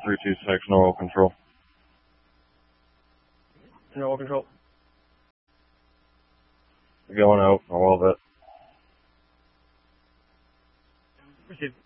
326, no oil control. No oil control. Going out, a little bit. Received.